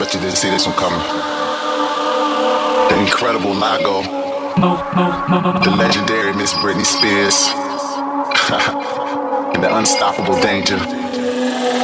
bet you didn't see this one coming. The incredible Lago, the legendary Miss Britney Spears, and the unstoppable Danger.